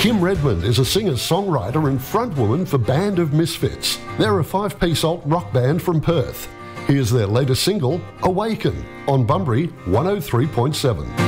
Kim Redmond is a singer-songwriter and frontwoman for Band of Misfits. They're a 5-piece alt rock band from Perth. Here's their latest single, Awaken, on Bunbury 103.7.